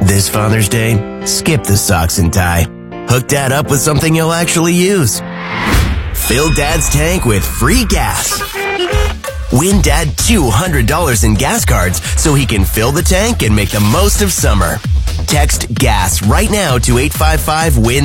This Father's Day, skip the socks and tie. Hook Dad up with something you'll actually use. Fill Dad's tank with free gas. Win Dad $200 in gas cards so he can fill the tank and make the most of summer. Text GAS right now to 855-WIN.